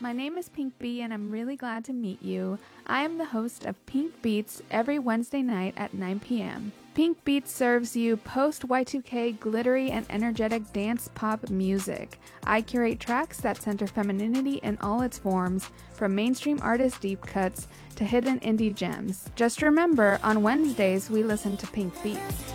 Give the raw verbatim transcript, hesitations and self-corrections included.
My name is Pink Bee and I'm really glad to meet you. I am the host of Pink Beats every Wednesday night at nine p m Pink Beats serves you post Y two K glittery and energetic dance pop music. I curate tracks that center femininity in all its forms, from mainstream artist deep cuts to hidden indie gems. Just remember, on Wednesdays we listen to Pink Beats.